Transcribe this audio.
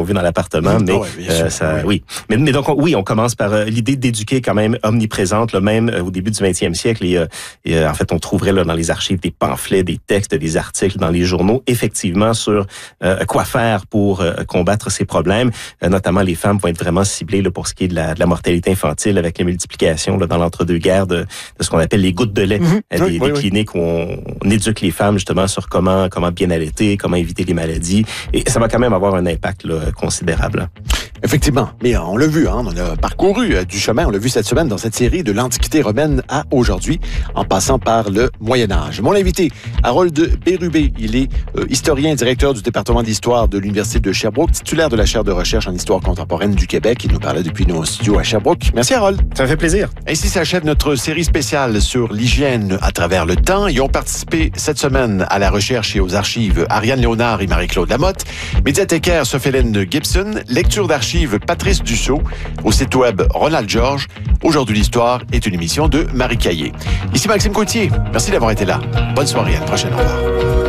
vu dans l'appartement, mais oui. Mais donc, on commence par l'idée d'éduquer quand même omniprésente, là, même au début du 20e siècle. Et en fait, on trouverait là dans les archives des pamphlets, des textes, des articles dans les journaux, effectivement, sur quoi faire pour combattre ces problèmes. Notamment, les femmes vont être vraiment ciblées là, pour ce qui est de la mortalité infantile avec la multiplication là, dans l'entre-deux-guerres de ce qu'on appelle les gouttes de lait. Des cliniques où on éduque les femmes justement sur comment bien allaiter, comment éviter les maladies. Et ça va quand même avoir un impact là, considérable. Effectivement, mais on l'a vu, on a parcouru du chemin, on l'a vu cette semaine dans cette série de l'Antiquité romaine à aujourd'hui, en passant par le Moyen-Âge. Mon invité, Harold Bérubé, il est historien et directeur du département d'histoire de l'Université de Sherbrooke, titulaire de la chaire de recherche en histoire contemporaine du Québec. Il nous parlait depuis nos studios à Sherbrooke. Merci Harold. Ça me fait plaisir. Ainsi s'achève notre série spéciale sur l'hygiène à travers le temps. Y ont participé cette semaine à la recherche et aux archives Ariane Léonard et Marie-Claude Lamotte, médiathécaire Sophie-Hélène Gibson, lecture d'archives Patrice Dussault, au site web Ronald Georges. Aujourd'hui, l'histoire est une émission de Marie Caillé. Ici Maxime Gauthier. Merci d'avoir été là. Bonne soirée. À la prochaine. Au revoir.